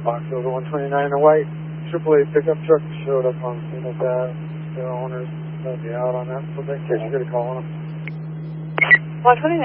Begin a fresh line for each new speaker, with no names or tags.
Box over 129, a white AAA pickup truck showed up on scene at that. Their owners might be out on that, so in case you're going to call on them.
129.